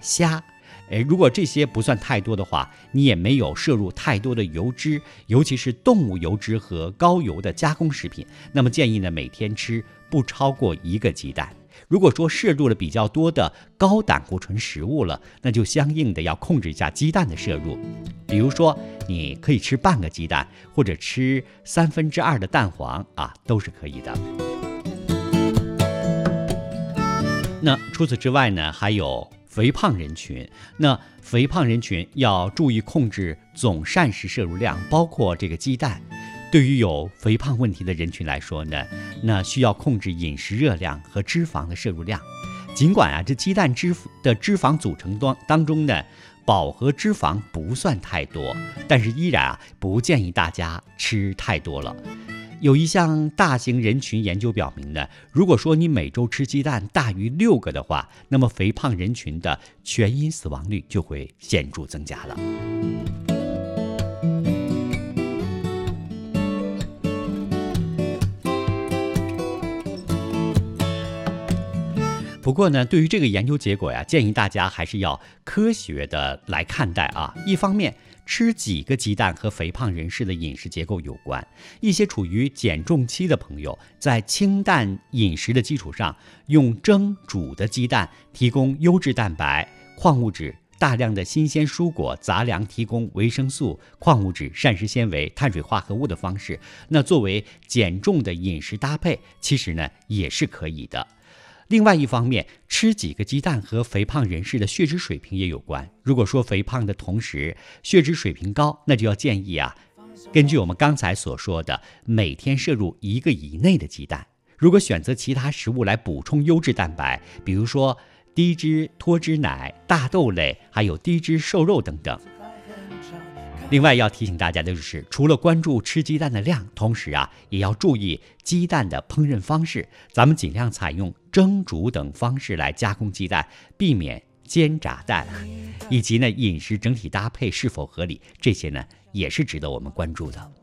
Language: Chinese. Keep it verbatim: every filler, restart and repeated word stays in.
虾。诶，如果这些不算太多的话，你也没有摄入太多的油脂，尤其是动物油脂和高油的加工食品，那么建议呢每天吃不超过一个鸡蛋。如果说摄入了比较多的高胆固醇食物了，那就相应的要控制一下鸡蛋的摄入。比如说，你可以吃半个鸡蛋，或者吃三分之二的蛋黄啊，都是可以的。那除此之外呢，还有肥胖人群。那肥胖人群要注意控制总膳食摄入量，包括这个鸡蛋。对于有肥胖问题的人群来说呢，那需要控制饮食热量和脂肪的摄入量。尽管啊，这鸡蛋脂的脂肪组成当当中呢，饱和脂肪不算太多，但是依然啊，不建议大家吃太多了。有一项大型人群研究表明呢，如果说你每周吃鸡蛋大于六个的话，那么肥胖人群的全因死亡率就会显著增加了。不过呢，对于这个研究结果呀，建议大家还是要科学的来看待啊。一方面，吃几个鸡蛋和肥胖人士的饮食结构有关。一些处于减重期的朋友，在清淡饮食的基础上，用蒸煮的鸡蛋提供优质蛋白、矿物质，大量的新鲜蔬果、杂粮提供维生素、矿物质、膳食纤维、碳水化合物的方式，那作为减重的饮食搭配，其实呢也是可以的。另外一方面，吃几个鸡蛋和肥胖人士的血脂水平也有关。如果说肥胖的同时血脂水平高，那就要建议啊，根据我们刚才所说的，每天摄入一个以内的鸡蛋。如果选择其他食物来补充优质蛋白，比如说低脂脱脂奶、大豆类，还有低脂瘦肉等等。另外要提醒大家的就是，除了关注吃鸡蛋的量，同时啊，也要注意鸡蛋的烹饪方式。咱们尽量采用蒸煮等方式来加工鸡蛋，避免煎炸蛋，以及呢饮食整体搭配是否合理，这些呢也是值得我们关注的。